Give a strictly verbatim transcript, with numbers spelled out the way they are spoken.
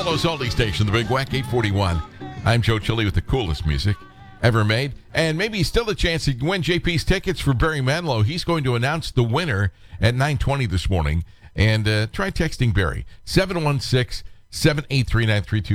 Buffalo's oldie station, the Big Wack eight forty-one. I'm Joe Chili with the coolest music ever made. And maybe still a chance to win J P's tickets for Barry Manilow. He's going to announce the winner at nine twenty this morning. And uh, try texting Barry, seven one six, seven eight three, nine three two.